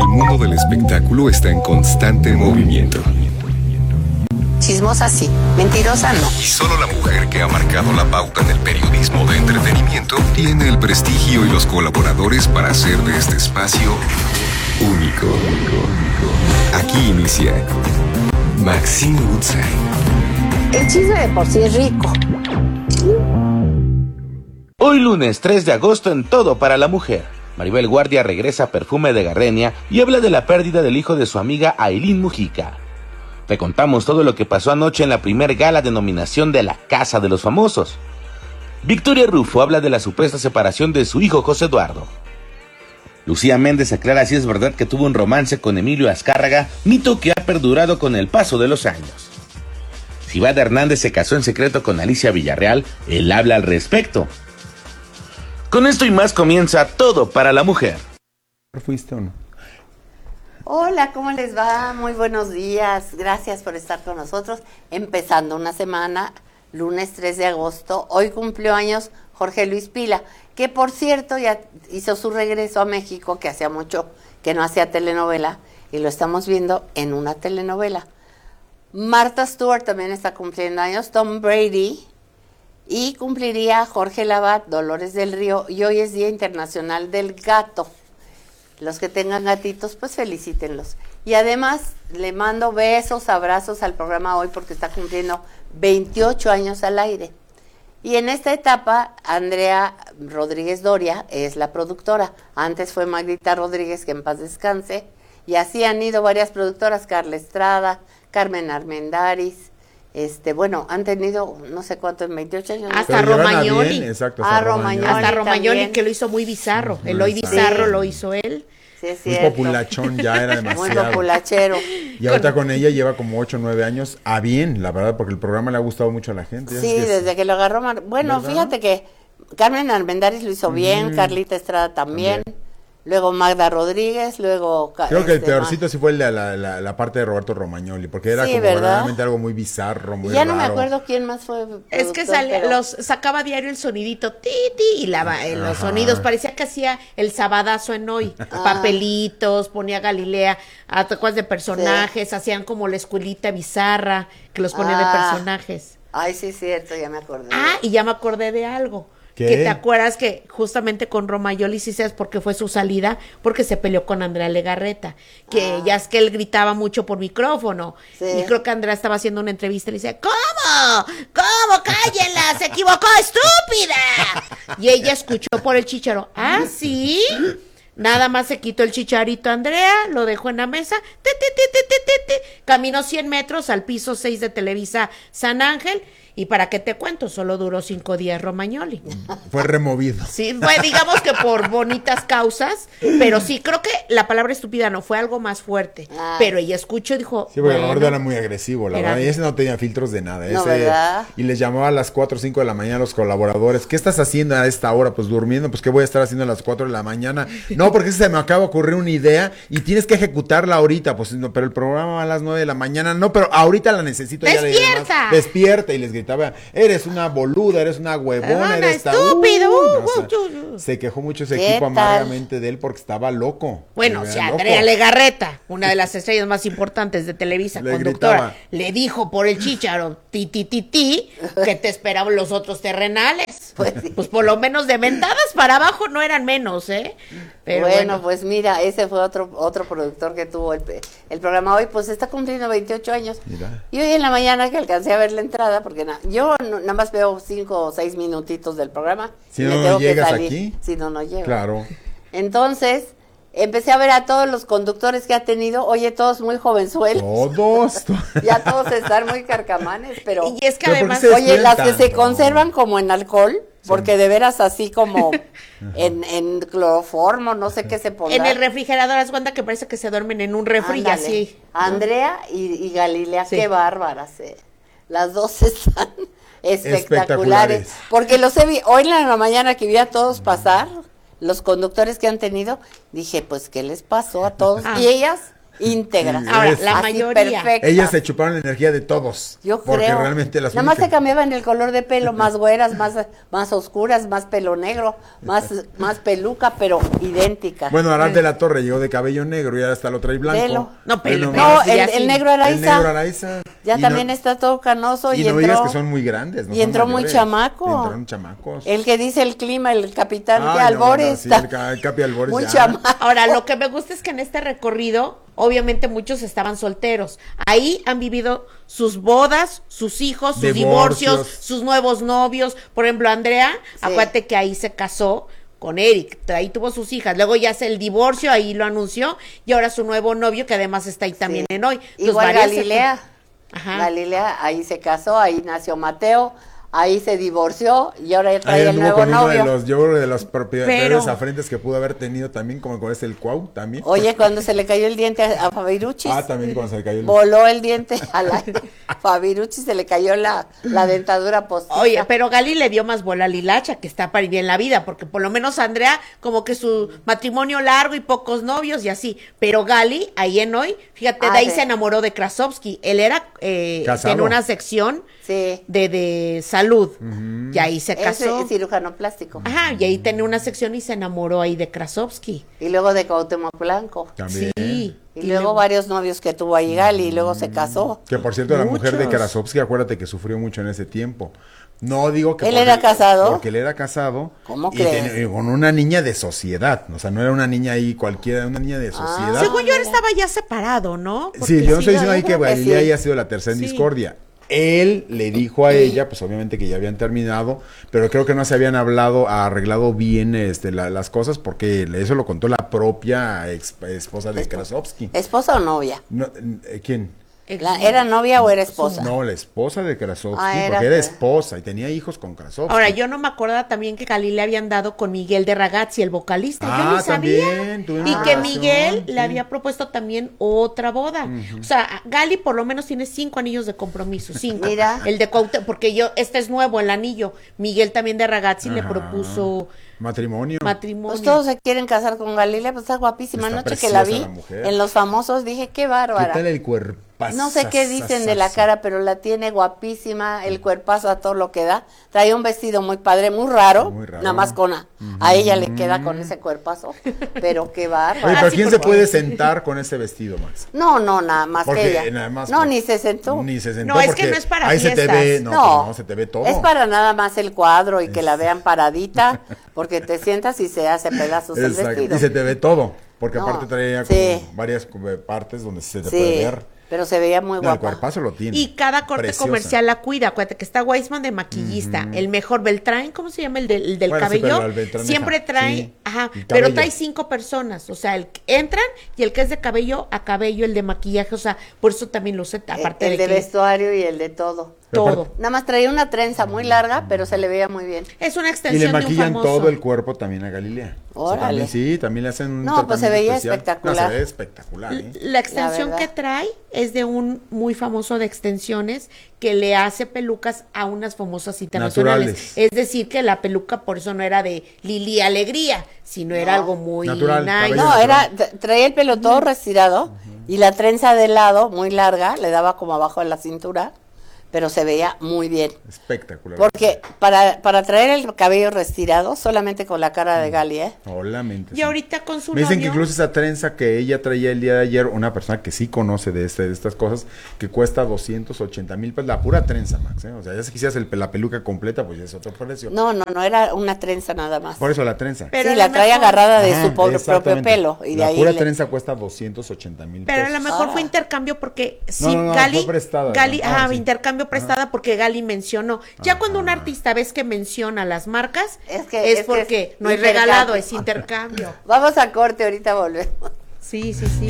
El mundo del espectáculo está en constante movimiento. Chismosa sí, mentirosa no. Y solo la mujer que ha marcado la pauta en el periodismo de entretenimiento tiene el prestigio y los colaboradores para hacer de este espacio único. Aquí inicia Maxine Woodside. El chisme de por sí es rico. Hoy lunes 3 de agosto en Todo para la Mujer. Maribel Guardia regresa a Perfume de Gardenia y habla de la pérdida del hijo de su amiga Ailín Mujica. Te contamos todo lo que pasó anoche en la primer gala de nominación de la Casa de los Famosos. Victoria Rufo habla de la supuesta separación de su hijo José Eduardo. Lucía Méndez aclara si es verdad que tuvo un romance con Emilio Azcárraga, mito que ha perdurado con el paso de los años. Cibadd Hernández se casó en secreto con Alicia Villarreal, él habla al respecto. Con esto y más comienza Todo para la Mujer. ¿Fuiste o no? Hola, ¿cómo les va? Muy buenos días. Gracias por estar con nosotros. Empezando una semana, lunes 3 de agosto. Hoy cumplió años Jorge Luis Pila, que por cierto ya hizo su regreso a México, que hacía mucho que no hacía telenovela, y lo estamos viendo en una telenovela. Martha Stewart también está cumpliendo años, Tom Brady, y cumpliría Jorge Lavat, Dolores del Río, y hoy es Día Internacional del Gato. Los que tengan gatitos, pues felicítenlos. Y además le mando besos, abrazos al programa hoy porque está cumpliendo 28 años al aire. Y en esta etapa, Andrea Rodríguez Doria es la productora. Antes fue Magdita Rodríguez, que en paz descanse. Y así han ido varias productoras, Carla Estrada, Carmen Armendáriz. Bueno, han tenido no sé cuánto en 28 años. Hasta Romagnoli. Bien, exacto, Romagnoli. Hasta Romagnoli también. Que lo hizo muy bizarro. Eloy Bizarro lo hizo él. Sí, es muy cierto. populachón, ya era demasiado. Muy populachero. Y ahorita con ella lleva como 8 o 9 años a bien, la verdad, porque el programa le ha gustado mucho a la gente. Sí, desde que lo agarró. Bueno, ¿verdad? Fíjate que Carmen Armendáriz lo hizo bien, Carlita Estrada también. Luego Magda Rodríguez, luego... Creo que el peorcito sí fue la parte de Roberto Romagnoli, porque era sí, como ¿verdad? verdaderamente algo muy bizarro, muy ya raro. No me acuerdo quién más fue. Es que sacaba diario el sonidito, ti, ti, y los sonidos, parecía que hacía el sabadazo en hoy. Papelitos, ponía Galilea, ataques de personajes, hacían como la escuelita bizarra, que los ponían de personajes. Ay, sí, es cierto, ya me acordé. Y ya me acordé de algo. ¿Qué? Que te acuerdas que justamente con Romagnoli, sí sabes por qué fue su salida, porque se peleó con Andrea Legarreta, que ya es que él gritaba mucho por micrófono, y creo que Andrea estaba haciendo una entrevista y le decía, ¿Cómo? ¡Cállenla! ¡Se equivocó, estúpida! Y ella escuchó por el chícharo, ¿sí? Nada más se quitó el chicharito Andrea, lo dejó en la mesa, caminó 100 metros al piso 6 de Televisa San Ángel. Y para qué te cuento, solo duró 5 días Romagnoli. Fue removido. Sí, fue, digamos que por bonitas causas, pero sí, creo que la palabra estúpida no, fue algo más fuerte. Pero ella escuchó y dijo... Sí, porque Roberto era muy agresivo, la verdad. Y ese no tenía filtros de nada. ¿Verdad? Y les llamaba a las 4 o 5 de la mañana a los colaboradores. ¿Qué estás haciendo a esta hora? Pues durmiendo. Pues ¿qué voy a estar haciendo a las 4 de la mañana? No, porque se me acaba de ocurrir una idea y tienes que ejecutarla ahorita. Pues no, pero el programa va a las 9 de la mañana. No, pero ahorita la necesito. ¡Despierta! Despierta. Y les gritaba, eres una boluda, eres una huevona, eres estúpido. Se quejó mucho ese equipo amargamente de él porque estaba loco. Bueno, si Andrea Legarreta, una de las estrellas más importantes de Televisa, conductora, le dijo por el chícharo, ti, que te esperaban los otros terrenales. Pues por lo menos de mentadas para abajo no eran menos, ¿eh? Pero bueno, pues mira, ese fue otro productor que tuvo el programa hoy, pues está cumpliendo 28 años. Mira. Y hoy en la mañana que alcancé a ver la entrada, porque yo nada más veo 5 o 6 minutitos del programa. Si no llegas aquí. Si no llego. Claro. Entonces, empecé a ver a todos los conductores que ha tenido, oye, todos muy jovenzuelos. Todos. Ya todos están muy carcamanes, pero... Y es que además, oye, las que se conservan como en alcohol... Porque de veras así como en cloroformo, no sé qué se pone. En el refrigerador, haz cuenta que parece que se duermen en un refri y así. Andrea y Galilea, qué bárbaras. Las dos están espectaculares. Porque los he visto, hoy en la mañana que vi a todos pasar, los conductores que han tenido, dije, pues, ¿qué les pasó a todos? Y ellas íntegras. Ahora, la así, mayoría. perfectas. Ellas se chuparon la energía de todos. Yo porque creo. realmente las Nada más se únicas- cambiaban el color de pelo, más güeras, más oscuras, más pelo negro, más peluca, pero idénticas. Bueno, Arad de la Torre llegó de cabello negro y ahora hasta lo trae blanco. Velo. No, pero- Bueno, No, más, ya el sí. negro el negro Araiza. Araiza. Ya Y también no- está todo canoso Y y no digas entró. que son muy grandes, ¿no? Y son entró muy mayores. chamaco. Entraron chamacos. El que dice el clima, el capitán Ay, que Albores. no, sí, el Capi Albores Muy ya. chamaco. Ahora, lo que me gusta es que en este recorrido, obviamente muchos estaban solteros. Ahí han vivido sus bodas, sus hijos, sus divorcios, sus nuevos novios. Por ejemplo, Andrea, acuérdate que ahí se casó con Eric, ahí tuvo sus hijas, luego ya hace el divorcio, ahí lo anunció, y ahora su nuevo novio, que además está ahí también en hoy. Entonces, Igual varias Galilea. Ajá. Galilea, ahí se casó, ahí nació Mateo, ahí se divorció y ahora ya trae Ahí el anduvo nuevo con uno de novio. los, yo creo de los propietarios Pero- afrentes que pudo haber tenido también, como con el Cuau también. Oye, cuando se le cayó el diente a Fabiruchis, También cuando se le cayó el voló el diente al aire. Fabiruchis se le cayó la dentadura postiza. Oye, pero Gali le dio más bola a Lilacha, que está para ir en la vida, porque por lo menos Andrea, como que su matrimonio largo y pocos novios y así. Pero Gali, ahí en hoy, fíjate, de ahí sí. se enamoró de Krasovsky. Él era, Casado. en una sección Sí. de salud. Y ahí se Es casó. cirujano plástico. Ajá, y ahí tenía una sección y se enamoró ahí de Krasovsky. Y luego de Cuauhtémoc Blanco. También. Sí. Y luego varios novios que tuvo ahí Gali y luego se casó. Que por cierto, la mujer de Muchos. Krasovsky, acuérdate que sufrió mucho en ese tiempo. No digo que... ¿Él era casado? Porque él era casado. ¿Cómo y crees? y con una niña de sociedad. O sea, no era una niña ahí cualquiera, era una niña de sociedad. Según yo, él estaba ya separado, ¿no? Sí, Porque yo no estoy diciendo ahí yo que creo que Galilea sí. haya sido la tercera en Sí. discordia. Él le dijo a ella, pues obviamente que ya habían terminado, pero creo que no se habían arreglado bien las cosas, porque eso lo contó la propia esposa de Krasovsky. ¿Esposa o novia? No, ¿quién? ¿Era novia o era esposa? No, la esposa de Krasovsky, Ah, porque era que- esposa y tenía hijos con Krasovsky. Ahora, yo no me acordaba también que Gali le habían dado con Miguel de Ragazzi, el vocalista. Yo Ah, ni sabía. también, tuvieron Y una que relación, Miguel sí. le había propuesto también otra boda. O sea, Gali por lo menos tiene 5 anillos de compromiso. 5. Mira. El de Cuauhtémoc, porque este es nuevo, el anillo. Miguel también de Ragazzi le Ajá. propuso Matrimonio. matrimonio. Pues todos se quieren casar con Galilea, pues está guapísima. Está Anoche que la vi preciosa la mujer. en Los Famosos dije, qué ¿Qué bárbara. tal el cuerpo? No sé qué dicen de la cara, pero la tiene guapísima, el cuerpazo a todo lo que da. Trae un vestido muy padre, muy raro, Muy raro. nada más a ella le queda con ese cuerpazo, pero qué Oye, bárbara. pero sí, ¿quién se porque- puede sentar con ese vestido, Max? No, nada más Porque que ella. nada más No, por- ni se sentó. Ni se sentó No, es que porque no es para ahí se te fiestas. ve, no, se te ve todo. Es para nada más el cuadro y que la vean paradita, porque te sientas y se hace pedazos el Exacto, vestido. y se te ve todo, porque No, aparte traía como sí. varias partes donde se te Sí, puede ver. pero se veía muy No, el guapa. cuerpazo lo tiene. Y cada corte Preciosa. comercial la cuida. Acuérdate que está Weissman de maquillista. El mejor Beltrán, ¿cómo se llama? El del Bueno, sí, cabello. pero el Beltrán, Siempre ajá, trae, sí, ajá, el pero cabello. trae 5 personas. O sea, el que entran y el que es de cabello a cabello, el de maquillaje. O sea, por eso también lo sé. Aparte El de que vestuario y el de todo. todo. Nada más traía una trenza muy larga, pero se le veía muy bien. Es una Y extensión le de un maquillan famoso. todo el cuerpo también a Galilea. O sea, Órale. también le hacen un No, pues se tratamiento veía especial. espectacular. No, se ve espectacular, ¿eh? La extensión La que verdad. trae es de un muy famoso de extensiones que le hace pelucas a unas famosas internacionales. Naturales. Es decir, que la peluca por eso no era de Lili Alegría, sino era algo muy Natural, nice. cabello No, natural. traía el pelo todo retirado y la trenza de lado, muy larga, le daba como abajo de la cintura, pero se veía muy bien. Espectacular. Porque para traer el cabello retirado, solamente con la cara de Gali, ¿eh? Solamente. Y sí. ahorita con su Me dicen que novio, incluso esa trenza que ella traía el día de ayer, una persona que sí conoce de estas cosas, que cuesta 280,000 pesos, la pura trenza, Max, ¿eh? O sea, ya si quisieras la peluca completa, pues ya es otro precio. No, era una trenza nada más. Por eso la trenza. Pero sí, a la lo trae mejor- agarrada de Ajá, su propio exactamente. pelo. Y de la ahí pura le- trenza cuesta 280,000 pero a pesos. lo mejor Ah. fue intercambio porque sí, no, Gali, fue prestada, Gali, ¿no? Ah, sí. intercambio prestada porque Gali mencionó. Ya cuando un artista ves que menciona las marcas, Es que porque es no es intercambio. regalado, es intercambio. Vamos a corte, ahorita volvemos. Sí, sí, sí.